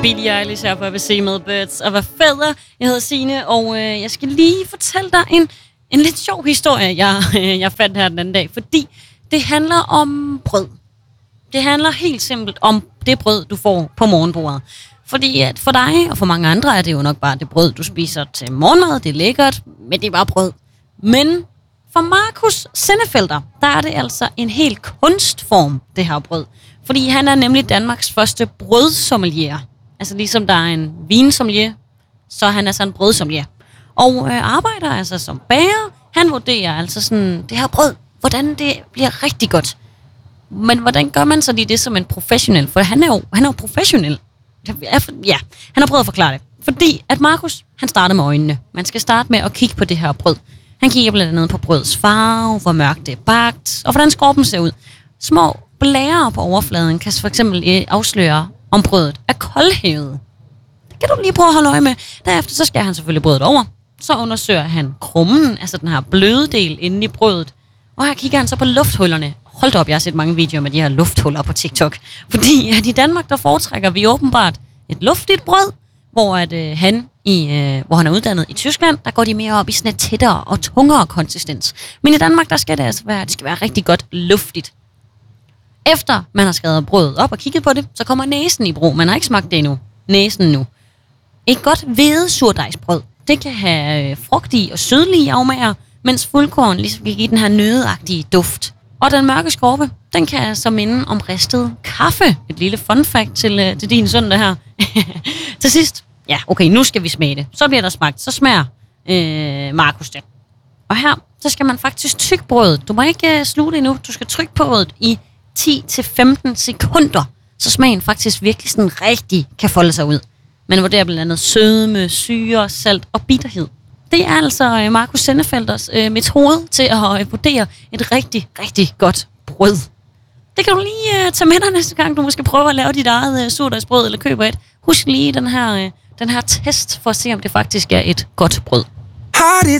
Billie Eilish her på ABC med Birds of a Feather. Jeg hedder Signe, og jeg skal lige fortælle dig en lidt sjov historie, jeg fandt her den anden dag. Fordi det handler om brød. Det handler helt simpelt om det brød, du får på morgenbordet. Fordi at for dig og for mange andre er det jo nok bare det brød, du spiser til morgenmad. Det er lækkert, men det er bare brød. Men for Markus Sennefelder, der er det altså en helt kunstform, det her brød. Fordi han er nemlig Danmarks første brødsommelier. Altså ligesom der er en vinsommelier, så han er sådan en brødsommelier. Og arbejder altså som bager. Han vurderer altså sådan, det her brød, hvordan det bliver rigtig godt. Men hvordan gør man så lige det som en professionel? For han er jo professionel. Ja, han har prøvet at forklare det. Fordi at Markus, han starter med øjnene. Man skal starte med at kigge på det her brød. Han kigger blandt andet på brødets farve, hvor mørkt det er bagt, og hvordan skorpen ser ud. Små blære på overfladen kan for eksempel afsløre, om brødet er koldhævet. Det kan du lige prøve at holde øje med. Derefter så skærer han selvfølgelig brødet over. Så undersøger han krummen, altså den her bløde del inde i brødet. Og her kigger han så på lufthullerne. Hold da op, jeg har set mange videoer med de her lufthuller på TikTok. Fordi at i Danmark, der foretrækker vi åbenbart et luftigt brød, hvor han er uddannet i Tyskland, der går de mere op i sådan et tættere og tungere konsistens. Men i Danmark, der skal det skal være rigtig godt luftigt. Efter man har skrevet brødet op og kigget på det, så kommer næsen i brug. Man har ikke smagt det endnu. Næsen nu. Et godt hvede surdejsbrød, det kan have frugtige og sødlige aromatier, mens fuldkorn ligesom kan give den her nødagtige duft. Og den mørke skorpe, den kan så minde om ristet kaffe. Et lille fun fact til din søndag her. Til sidst, ja, okay, nu skal vi smage det. Så bliver der smagt, så smager Markus det. Og her, så skal man faktisk tygge brødet. Du må ikke sluge det endnu. Du skal trykke på brødet i 10-15 sekunder, så smagen faktisk virkelig sådan rigtig kan folde sig ud. Man vurderer blandt andet sødme, syre, salt og bitterhed. Det er altså Markus Sennefelders metode til at vurdere et rigtig, rigtig godt brød. Det kan du lige tage med dig næste gang, du måske prøver at lave dit eget surdejsbrød eller køber et. Husk lige den her test for at se, om det faktisk er et godt brød. How did